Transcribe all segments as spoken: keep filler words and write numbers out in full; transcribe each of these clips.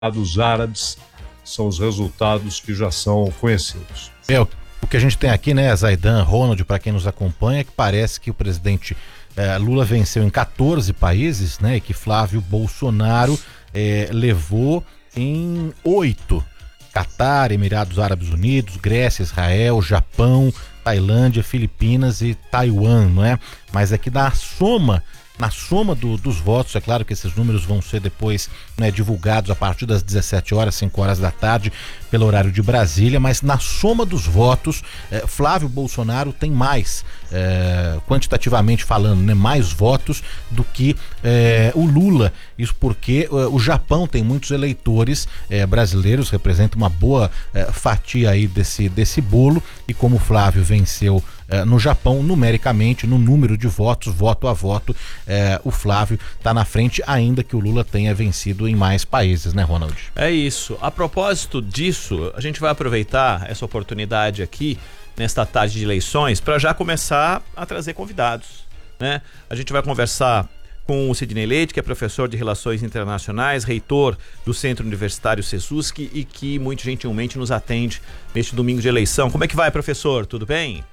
Emirados Árabes, são os resultados que já são conhecidos. É, o que a gente tem aqui, né, Zaidan, Ronald, para quem nos acompanha, é que parece que o presidente eh, Lula venceu em quatorze países, né, e que Flávio Bolsonaro eh, levou em oito. Catar, Emirados Árabes Unidos, Grécia, Israel, Japão, Tailândia, Filipinas e Taiwan, não é? Mas aqui na soma, na soma do, dos votos, é claro que esses números vão ser depois, né, divulgados a partir das dezessete horas, cinco horas da tarde, pelo horário de Brasília, mas na soma dos votos, eh, Flávio Bolsonaro tem mais, eh, quantitativamente falando, né, mais votos do que eh, o Lula. Isso porque eh, o Japão tem muitos eleitores eh, brasileiros, representa uma boa eh, fatia aí desse, desse bolo, e como o Flávio venceu eh, no Japão, numericamente, no número de votos, voto a voto, eh, o Flávio está na frente, ainda que o Lula tenha vencido em mais países, né, Ronald? É isso. A propósito disso, a gente vai aproveitar essa oportunidade aqui, nesta tarde de eleições, para já começar a trazer convidados, né? A gente vai conversar com o Sidney Leite, que é professor de Relações Internacionais, reitor do Centro Universitário Sesusc e que muito gentilmente nos atende neste domingo de eleição. Como é que vai, professor? Tudo bem?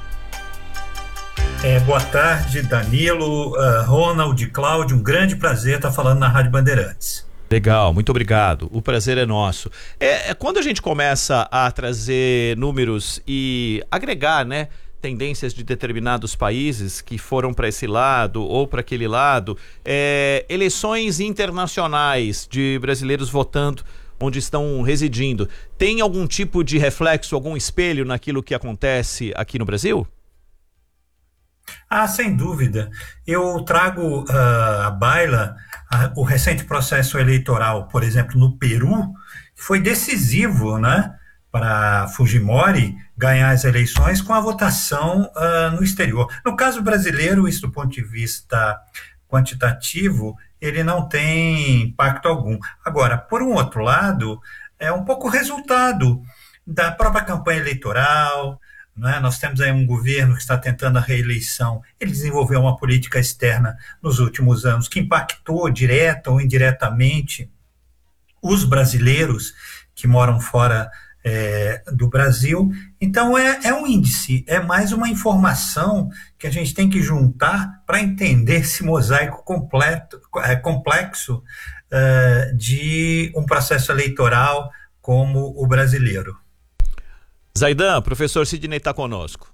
É, boa tarde, Danilo, uh, Ronald, Cláudio, um grande prazer estar falando na Rádio Bandeirantes. Legal, muito obrigado. O prazer é nosso. É, é quando a gente começa a trazer números e agregar, né, tendências de determinados países que foram para esse lado ou para aquele lado, é, eleições internacionais de brasileiros votando onde estão residindo, tem algum tipo de reflexo, algum espelho naquilo que acontece aqui no Brasil? Ah, sem dúvida. Eu trago uh, à baila uh, o recente processo eleitoral, por exemplo, no Peru, que foi decisivo, né, para Fujimori ganhar as eleições com a votação uh, no exterior. No caso brasileiro, isso do ponto de vista quantitativo, ele não tem impacto algum. Agora, por um outro lado, é um pouco resultado da própria campanha eleitoral. Não é? Nós temos aí um governo que está tentando a reeleição. Ele desenvolveu uma política externa nos últimos anos que impactou direta ou indiretamente os brasileiros que moram fora é, do Brasil. Então é, é um índice, é mais uma informação que a gente tem que juntar para entender esse mosaico completo, é, complexo é, de um processo eleitoral como o brasileiro. Zaidan, professor Sidney está conosco.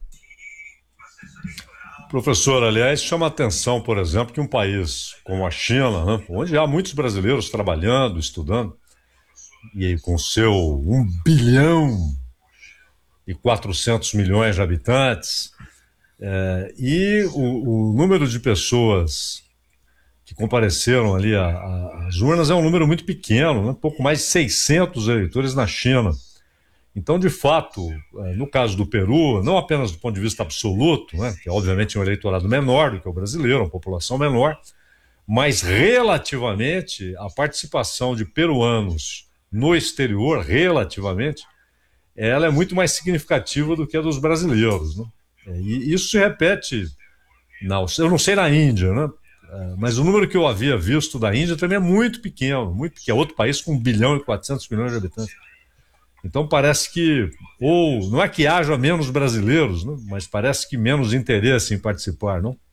Professor, aliás, chama a atenção, por exemplo, que um país como a China, né, onde há muitos brasileiros trabalhando, estudando, e aí com seu um bilhão e quatrocentos milhões de habitantes, é, e o, o número de pessoas que compareceram ali às urnas é um número muito pequeno, né, pouco mais de seiscentos eleitores na China. Então, de fato, no caso do Peru, não apenas do ponto de vista absoluto, né, que obviamente é um eleitorado menor do que o brasileiro, uma população menor, mas relativamente a participação de peruanos no exterior, relativamente, ela é muito mais significativa do que a dos brasileiros, né? E isso se repete, não, eu não sei na Índia, né, mas o número que eu havia visto da Índia também é muito pequeno, muito pequeno, é outro país com um bilhão e quatrocentos milhões de habitantes. Então parece que, ou não é que haja menos brasileiros, né, mas parece que menos interesse em participar, não?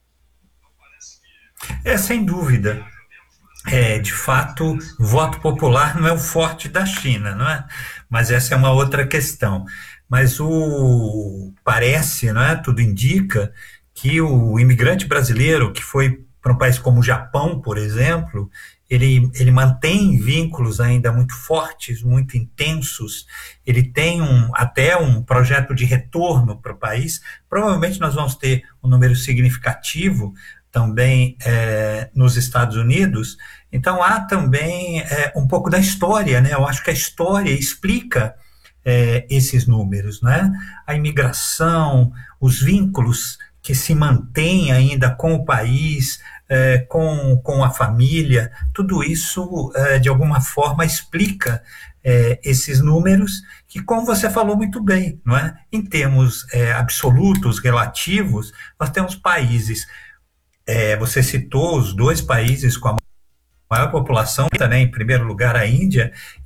É, sem dúvida. É, de fato, voto popular não é o forte da China, não é? Mas essa é uma outra questão. Mas o parece, não é? Tudo indica que o imigrante brasileiro que foi para um país como o Japão, por exemplo, Ele, ele mantém vínculos ainda muito fortes, muito intensos, ele tem um, até um projeto de retorno para o país. Provavelmente nós vamos ter um número significativo também é, nos Estados Unidos. Então há também é, um pouco da história, né? Eu acho que a história explica é, esses números, né? A imigração, os vínculos que se mantêm ainda com o país, É, com, com a família, tudo isso, é, de alguma forma, explica é, esses números que, como você falou muito bem, não é? Em termos é, absolutos, relativos, nós temos países, é, você citou os dois países com a maior população, né, em primeiro lugar a Índia,